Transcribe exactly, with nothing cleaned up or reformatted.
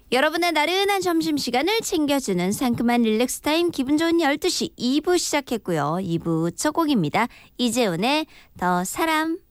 여러분의 나른한 점심시간을 챙겨주는 상큼한 릴렉스 타임 기분 좋은 열두 시 이 부 시작했고요. 이 부 첫 곡입니다. 이재훈의 더 사람.